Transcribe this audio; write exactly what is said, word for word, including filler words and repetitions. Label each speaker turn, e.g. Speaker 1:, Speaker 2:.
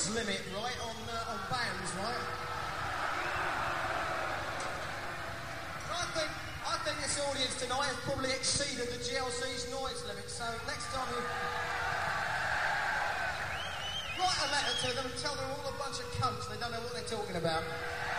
Speaker 1: noise limit, right, on uh, on bands, right? I think I think this audience tonight has probably exceeded the G L C's noise limit. So next time you write a letter to them and tell them they're all a bunch of cunts. They don't know what they're talking about.